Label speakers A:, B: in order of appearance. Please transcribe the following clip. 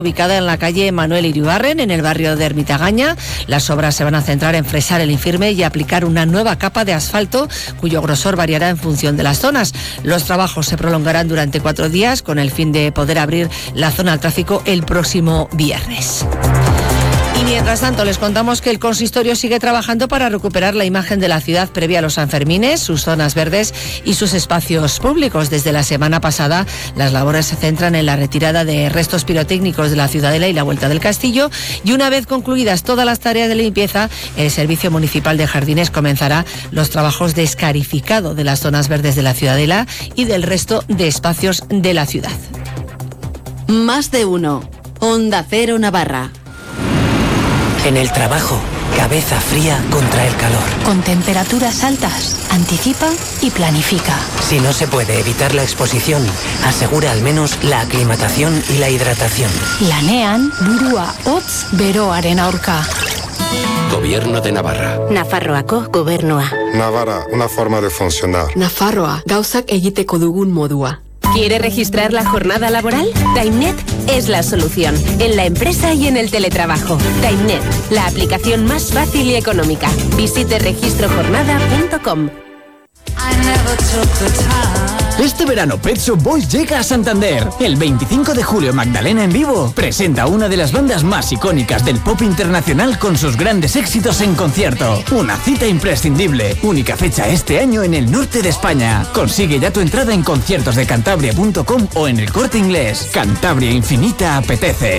A: Ubicada en la calle Manuel Iribarren, en el barrio de Ermitagaña. Las obras se van a centrar en fresar el infirme y aplicar una nueva capa de asfalto, cuyo grosor variará en función de las zonas. Los trabajos se prolongarán durante 4 días, con el fin de poder abrir la zona al tráfico el próximo viernes. Y mientras tanto, les contamos que el consistorio sigue trabajando para recuperar la imagen de la ciudad previa a los Sanfermines, sus zonas verdes y sus espacios públicos. Desde la semana pasada, las labores se centran en la retirada de restos pirotécnicos de la Ciudadela y la Vuelta del Castillo, y una vez concluidas todas las tareas de limpieza, el Servicio Municipal de Jardines comenzará los trabajos de escarificado de las zonas verdes de la Ciudadela y del resto de espacios de la ciudad.
B: Más de uno. Onda Cero Navarra.
C: En el trabajo, cabeza fría contra el calor.
D: Con temperaturas altas, anticipa y planifica.
C: Si no se puede evitar la exposición, asegura al menos la aclimatación y la hidratación.
D: Lanean, burua, hotz, beroaren aurka.
E: Gobierno de Navarra.
F: Nafarroako gobernua.
G: Navarra, una forma de funcionar.
H: Nafarroa, gauzak egiteko dugun modua.
F: ¿Quiere registrar la jornada laboral? TimeNet es la solución, en la empresa y en el teletrabajo. TimeNet, la aplicación más fácil y económica. Visite registrojornada.com.
I: Este verano Pet Shop Boys llega a Santander. El 25 de julio Magdalena en vivo presenta una de las bandas más icónicas del pop internacional con sus grandes éxitos en concierto. Una cita imprescindible. Única fecha este año en el norte de España. Consigue ya tu entrada en conciertosdecantabria.com o en el Corte Inglés. Cantabria Infinita apetece.